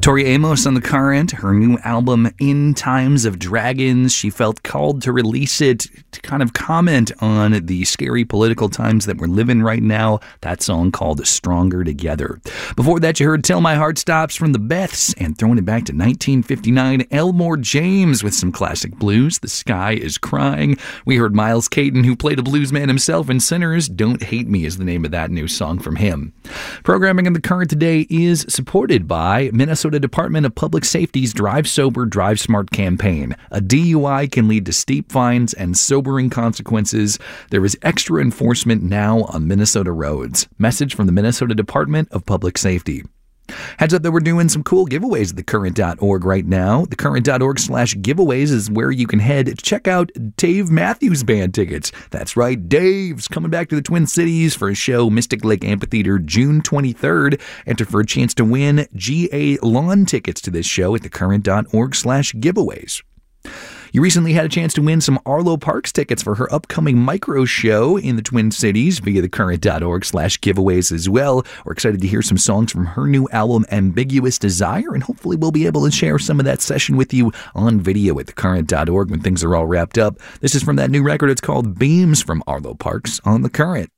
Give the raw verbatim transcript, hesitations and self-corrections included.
Tori Amos on The Current, her new album In Times of Dragons. She felt called to release it to kind of comment on the scary political times that we're living right now. That song called Stronger Together. Before that, you heard Till My Heart Stops from the Beths, and throwing it back to nineteen fifty-nine, Elmore James with some classic blues. The Sky is Crying. We heard Miles Caton, who played a blues man himself in Sinners. Don't Hate Me is the name of that new song from him. Programming in The Current today is supported by Minnesota Department of Public Safety's Drive Sober, Drive Smart campaign. A D U I can lead to steep fines and sobering consequences. There is extra enforcement now on Minnesota roads. Message from the Minnesota Department of Public Safety. Heads up that we're doing some cool giveaways at the current dot org right now. the current dot org slash giveaways is where you can head to check out Dave Matthews Band tickets. That's right, Dave's coming back to the Twin Cities for a show, Mystic Lake Amphitheater, June twenty-third. Enter for a chance to win G A lawn tickets to this show at the current dot org slash giveaways. You recently had a chance to win some Arlo Parks tickets for her upcoming micro show in the Twin Cities via the current dot org slash giveaways as well. We're excited to hear some songs from her new album, Ambiguous Desire, and hopefully we'll be able to share some of that session with you on video at the current dot org when things are all wrapped up. This is from that new record. It's called Beams from Arlo Parks on The Current.